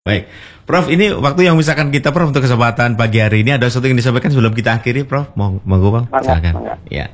Baik, Prof, ini waktu yang misalkan kita, Prof, untuk kesempatan pagi hari ini ada sesuatu yang disampaikan sebelum kita akhiri, Prof. Monggo, Bang. Silakan. Ya.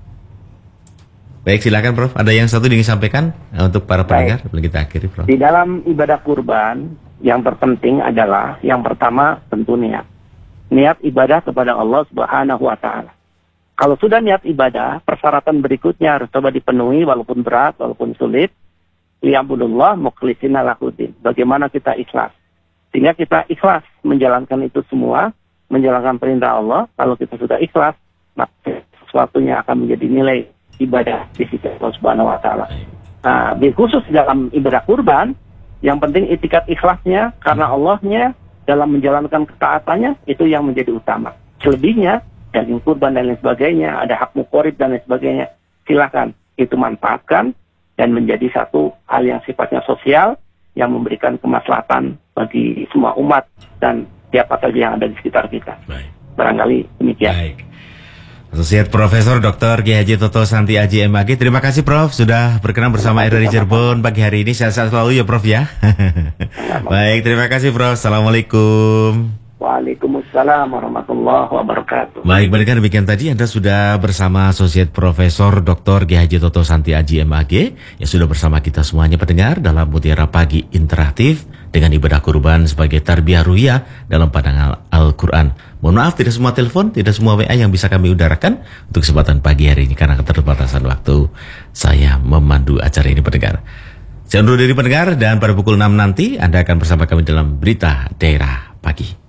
Baik, silakan, Prof. Ada yang satu ingin disampaikan untuk para pendengar sebelum kita akhiri, Prof. Di dalam ibadah kurban, yang terpenting adalah yang pertama tentu niat. Niat ibadah kepada Allah Subhanahu wa taala. Kalau sudah niat ibadah, persyaratan berikutnya harus coba dipenuhi walaupun berat, walaupun sulit. Liya'budullah mukhlisina lahuddin. Bagaimana kita ikhlas? Sehingga kita ikhlas menjalankan itu semua, menjalankan perintah Allah. Kalau kita sudah ikhlas, maka sesuatunya akan menjadi nilai ibadah di sisi Allah Subhanahu wa taala. Nah, khusus dalam ibadah kurban, yang penting itikat ikhlasnya karena Allahnya dalam menjalankan ketaatannya itu yang menjadi utama. Selebihnya daging kurban dan lain sebagainya, ada hak muqorib dan lain sebagainya, silakan itu manfaatkan dan menjadi satu hal yang sifatnya sosial yang memberikan kemaslahatan bagi semua umat dan siapa saja yang ada di sekitar kita. Baik. Barangkali demikian. Baik. Asosiat Profesor Dr. Kiai Haji Toto Santi Aji MAG, terima kasih, Prof, sudah berkenan bersama RRI Cirebon pagi hari ini. Sehat-sehat selalu ya, Prof, ya. Baik, terima kasih, Prof. Assalamualaikum. Waalaikumsalam warahmatullahi wabarakatuh. Baik, pendengar, demikian tadi Anda sudah bersama Asosiat Profesor Dr. Kiai Haji Toto Santi Aji MAG yang sudah bersama kita semuanya pendengar dalam Mutiara Pagi Interaktif dengan ibadah kurban sebagai tarbiyah ruhiyah dalam pandangan Al-Quran. Mohon maaf, tidak semua telepon, tidak semua WA yang bisa kami udarakan untuk kesempatan pagi hari ini karena keterbatasan waktu saya memandu acara ini, pendengar. Saya undur diri, pendengar, dan pada pukul 6 nanti Anda akan bersama kami dalam Berita Daerah Pagi.